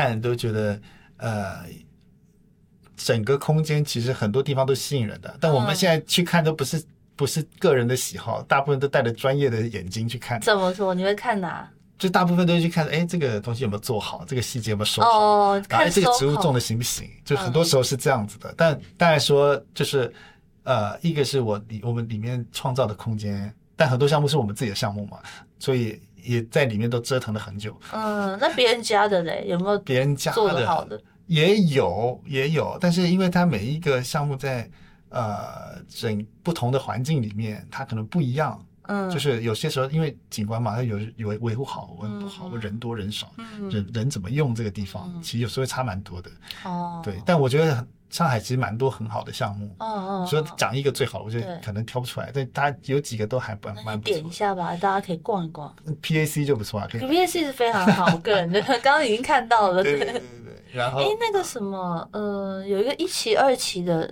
看都觉得整个空间其实很多地方都吸引人的，但我们现在去看都不是个人的喜好，大部分都带着专业的眼睛去看。 怎么说？你会看哪？ 就大部分都去看，这个东西有没有做好，这个细节有没有收好，然后这个植物种的行不行，就很多时候是这样子的。但当然说就是一个是我们里面创造的空间，但很多项目是我们自己的项目嘛，所以也在里面都折腾了很久。 那别人家的嘞，有没有别人家做得好的？ 也有，但是因为它每一个项目在整不同的环境里面，它可能不一样。就是有些时候因为景观嘛，它有维护好文不好，人多人少，人怎么用这个地方，其实有时候会差蛮多的。对，但我觉得上海其实蛮多很好的项目。说讲一个最好，我觉得可能挑不出来，但大家有几个都还蛮不错的。 点一下吧，大家可以逛一逛。 PAC 就不错啊 ，PAC 是非常好，我个人觉得刚刚已经看到了。 对。然后那个什么有一个1期2期的。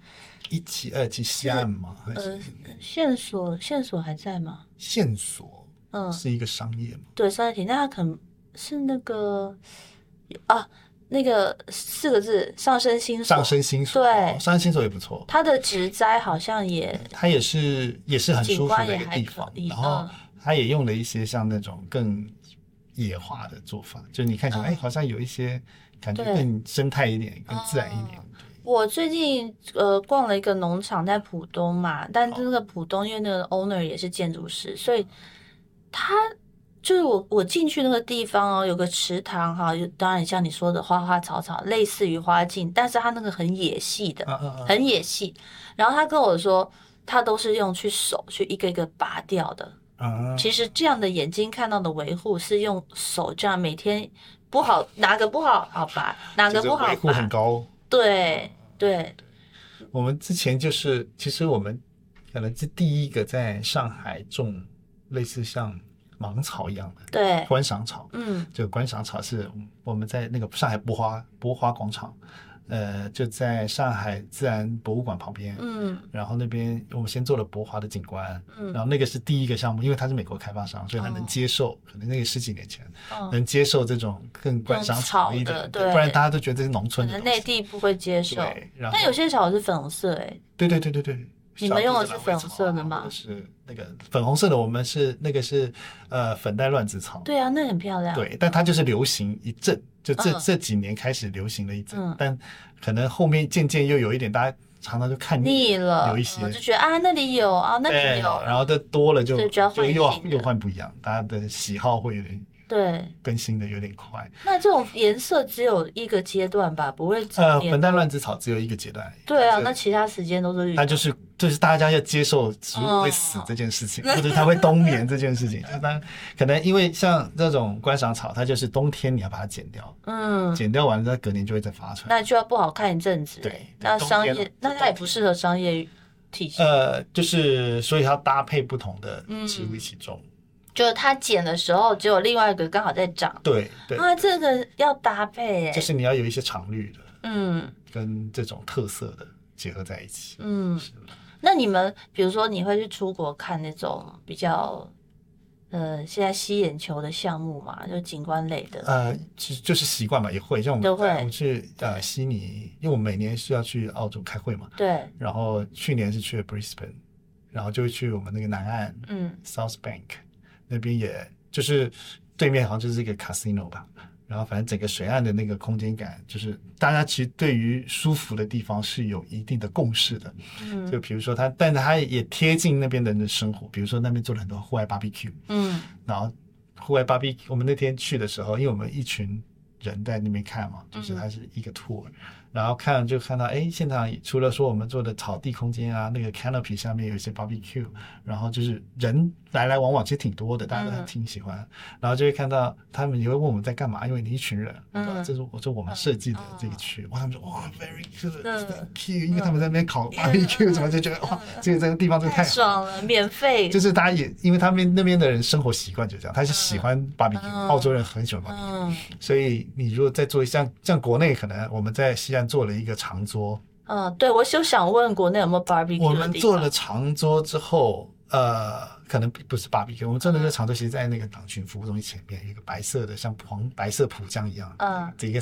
1期2期西岸吗？ 线索还在吗？ 线索是一个商业吗？ 对，商业体，那它可能是那个那个4个字上升星所。 上升星所，对，上升星所也不错。 它的植栽好像它也是很舒服的一个地方，然后它也用了一些像那种更野化的做法，就是你看起来好像有一些感觉更生态一点，更自然一点。 我最近逛了一个农场在浦东嘛，但这个浦东因为那个 owner 也是建筑师，所以他就是我进去那个地方有个池塘哈，当然像你说的花花草草，类似于花径，但是他那个很野细的，很野细。然后他跟我说，他都是用手去一个一个拔掉的。其实这样的眼睛看到的维护是用手这样每天不好哪个不好好拔，哪个不好拔， 维护很高。 对， 我们之前其实我们可能是第一个在上海种类似像芒草一样的， 对， 观赏草。这个观赏草是我们在那个上海博华广场，就在上海自然博物馆旁边。然后那边我们先做了博华的景观，然后那个是第一个项目，因为他是美国开发商，所以他能接受，可能那个10几年前能接受这种更观赏草一点， 对， 不然大家都觉得这是农村的东西， 可能内地不会接受。 对， 但有些草是粉红色对。 你们用的是粉红色的吗？ 是那个粉红色的，我们是那个是粉黛乱子草。 对啊，那很漂亮。 对，但它就是流行一阵，就这几年开始流行了一阵，但可能后面渐渐又有一点，大家常常就看腻了， 有一些就觉得那里有那里有， 然后这多了就又换不一样，大家的喜好会有点。 对， 更新的有点快。 那这种颜色只有一个阶段吧，不会粉黛乱子草只有一个阶段。 对啊，那其他时间都是绿。 它就是大家要接受植物会死这件事情，或者它会冬眠这件事情。就可能因为像这种观赏草，它就是冬天你要把它剪掉，剪掉完了它隔年就会再发出来， 那就要不好看一阵子。 对， 那商业那它也不适合商业体系。 就是所以它搭配不同的植物一起种。 就是它剪的时候，只有另外一个刚好在长。 对， 这个要搭配就是你要有一些常绿的，跟这种特色的结合在一起。 那你们比如说你会去出国看那种比较现在吸眼球的项目嘛，就景观类的？ 其实就是习惯嘛，也会像我们去悉尼，因为我们每年是要去澳洲开会嘛。 对。 然后去年是去了 Brisbane， 然后就去我们那个南岸，South Bank。那边也就是对面好像就是一个 casino 吧，然后反正整个水岸的那个空间感，就是大家其实对于舒服的地方是有一定的共识的。就比如说但是它也贴近那边的人的生活，比如说那边做了很多户外 barbecue，然后户外 barbecue， 我们那天去的时候，因为我们一群人在那边看嘛，就是它是一个 tour，然后就看到现场除了说我们做的草地空间啊，那个 canopy 下面有一些 barbecue， 然后就是人来往往其实挺多的，大家都挺喜欢，然后就会看到他们也会问我们在干嘛，因为你一群人，这是我们设计的这个区，他们说哇 very good，thank you， 因为他们在那边烤 barbecue， 怎么就觉得哇这个地方真的太爽了，免费， 就是大家也因为他们那边的人生活习惯就这样，他是喜欢 barbecue，澳洲人很喜欢 barbecue，所以你如果再做像国内可能我们在西岸做了一个长桌， 对，我就想问国内有没有 barbecue 的地方。 我们做了长桌之后，可能不是 barbecue， 我们做的这个长桌其实在那个党群服务中心前面有一个白色的像白色浦江一样，这个